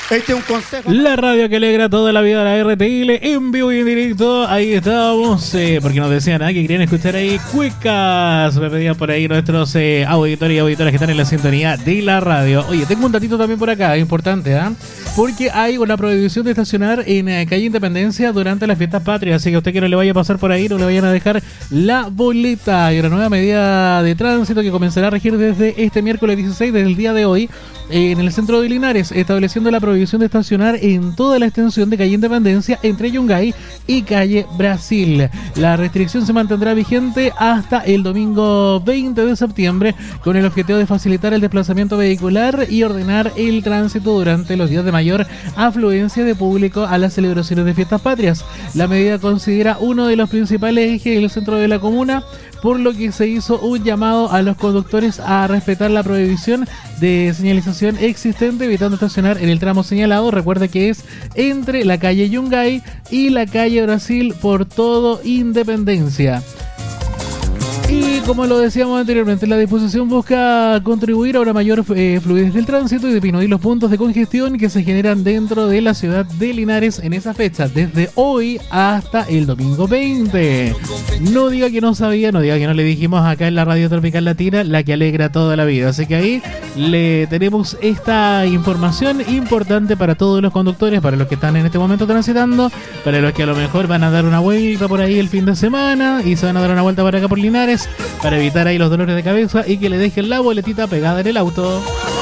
Este es un consejo. La radio que alegra toda la vida, la RTL, en vivo y en directo. Ahí estábamos, porque nos decían que querían escuchar ahí cuecas. Me pedían por ahí nuestros auditores y auditoras que están en la sintonía de la radio. Oye, tengo un datito también por acá, importante, porque hay una prohibición de estacionar en calle Independencia durante las fiestas patrias. Así que a usted que no le vaya a pasar por ahí, no le vayan a dejar la boleta. Hay una nueva medida de tránsito que comenzará a regir desde este miércoles 16, desde el día de hoy, en el centro de Linares, estableciendo la prohibición de estacionar en toda la extensión de calle Independencia entre Yungay y calle Brasil. La restricción se mantendrá vigente hasta el domingo 20 de septiembre con el objetivo de facilitar el desplazamiento vehicular y ordenar el tránsito durante los días de mayor afluencia de público a las celebraciones de fiestas patrias. La medida considera uno de los principales ejes del centro de la comuna, por lo que se hizo un llamado a los conductores a respetar la prohibición de señalización existente, evitando estacionar en el tramo señalado. Recuerda que es entre la calle Yungay y la calle Brasil por todo Independencia. Y como lo decíamos anteriormente, la disposición busca contribuir a una mayor fluidez del tránsito y disminuir los puntos de congestión que se generan dentro de la ciudad de Linares en esa fecha, desde hoy hasta el domingo 20. No diga que no sabía, no diga que no le dijimos acá en la Radio Tropical Latina, la que alegra toda la vida. Así que ahí le tenemos esta información importante para todos los conductores, para los que están en este momento transitando, para los que a lo mejor van a dar una vuelta por ahí el fin de semana y se van a dar una vuelta para acá por Linares, para evitar ahí los dolores de cabeza y que le dejen la boletita pegada en el auto.